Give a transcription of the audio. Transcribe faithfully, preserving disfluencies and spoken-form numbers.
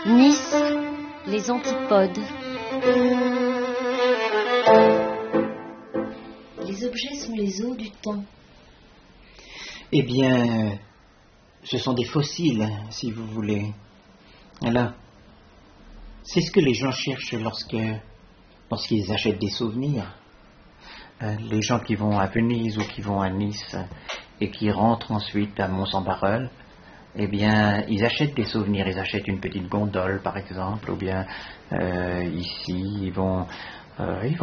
Nice, les antipodes. Les objets sont les eaux du temps. Eh bien, ce sont des fossiles, si vous voulez. Là, c'est ce que les gens cherchent lorsque, lorsqu'ils achètent des souvenirs. Euh, les gens qui vont à Venise ou qui vont à Nice et qui rentrent ensuite à Mont-Saint-Barreul, eh bien, ils achètent des souvenirs. Ils achètent une petite gondole, par exemple, ou bien euh, ici, ils vont, euh, ils vont